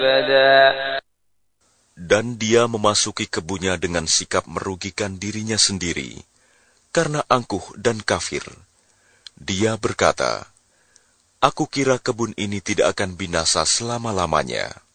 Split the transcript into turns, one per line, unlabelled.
Dan dia memasuki kebunnya dengan sikap merugikan dirinya sendiri, karena angkuh dan kafir. Dia berkata, "Aku kira kebun ini tidak akan binasa selama-lamanya."